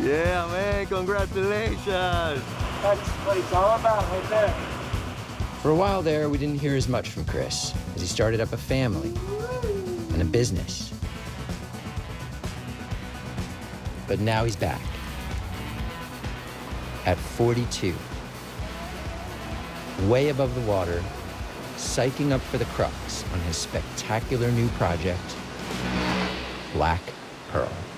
Yeah, man, congratulations. That's what it's all about right there. For a while there, we didn't hear as much from Chris as he started up a family and a business. But now he's back at 42, way above the water, psyching up for the crux on his spectacular new project, Black Pearl.